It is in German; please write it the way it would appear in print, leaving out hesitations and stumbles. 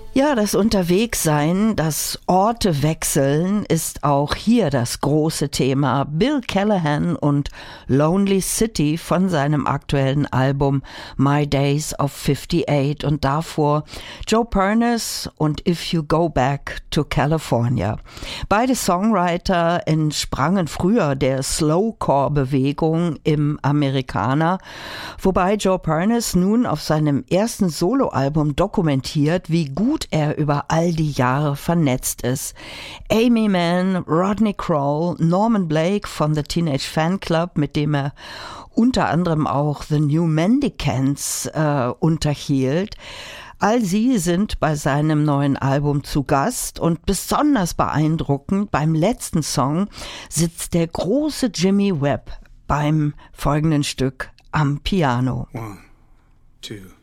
Ja, das Unterwegssein, das Orte wechseln ist auch hier das große Thema. Bill Callahan und Lonely City von seinem aktuellen Album My Days of 58 und davor Joe Pernice und If You Go Back to California. Beide Songwriter entsprangen früher der Slowcore-Bewegung im Amerikaner, wobei Joe Pernice nun auf seinem ersten Soloalbum dokumentiert, wie gut er über all die Jahre vernetzt ist. Amy Mann, Rodney Crowell, Norman Blake von The Teenage Fan Club, mit dem er unter anderem auch The New Mendicants unterhielt. All sie sind bei seinem neuen Album zu Gast und besonders beeindruckend beim letzten Song sitzt der große Jimmy Webb beim folgenden Stück am Piano. 1, 2